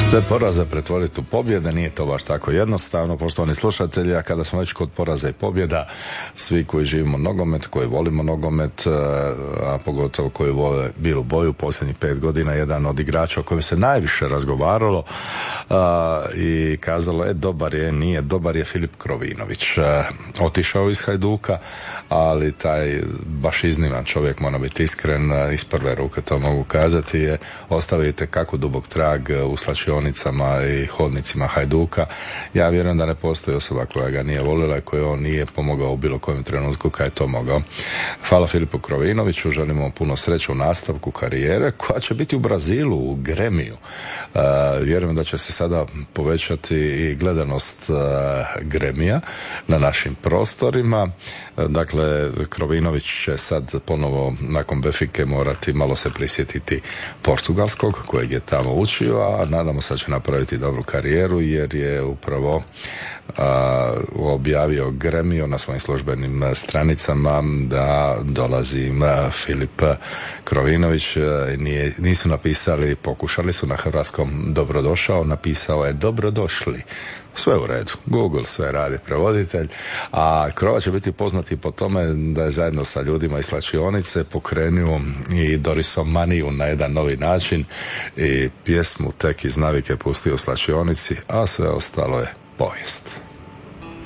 Sve poraze pretvoriti u pobjede, nije to baš tako jednostavno, poštovani slušatelji, a kada smo već kod poraza i pobjeda, svi koji živimo nogomet, koji volimo nogomet, a pogotovo koji vole Bilu boju, posljednjih 5 godina, jedan od igrača o kojem se najviše razgovaralo i kazalo, dobar je, nije, dobar je Filip Krovinović. Otišao iz Hajduka, ali taj baš izniman čovjek, mora biti iskren, iz prve ruke to mogu kazati, je ostavite kako dubok trag u slačionicama i hodnicima Hajduka. Ja vjerujem da ne postoji osoba koja ga nije volila i koja on nije pomogao u bilo kojem trenutku kad je to mogao. Hvala Filipu Krovinoviću, želimo puno sreće u nastavku karijere koja će biti u Brazilu, u Gremiju. Vjerujem da će se sada povećati i gledanost Gremija na našim prostorima. Dakle, Krovinović će sad ponovo nakon Benfike morati malo se prisjetiti portugalskog kojeg je tamo učio, a nadamo se da će napraviti dobru karijeru jer je upravo objavio Gremio na svojim službenim stranicama da dolazi Filip Krovinović. Nisu napisali, pokušali su na hrvatskom dobrodošao, napisao je dobrodošli. Sve u redu, Google sve radi prevoditelj, a Krova će biti poznati po tome da je zajedno sa ljudima iz slačionice pokrenuo i Dorisomaniju na jedan novi način i pjesmu tek iz navike pustio u slačionici, a sve ostalo je povijest.